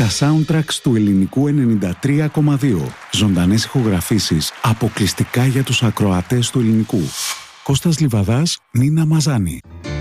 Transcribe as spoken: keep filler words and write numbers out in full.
Τα soundtracks του ελληνικού ενενήντα τρία κόμμα δύο. Ζωντανές ηχογραφήσεις αποκλειστικά για τους ακροατές του ελληνικού. Κώστας Λιβαδάς, Νίνα Μαζάνη.